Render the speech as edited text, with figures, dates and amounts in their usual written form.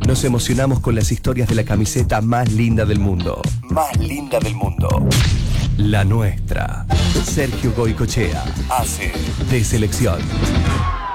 Nos emocionamos con las historias de la camiseta más linda del mundo. Más linda del mundo. La nuestra. Sergio Goycochea hace de selección.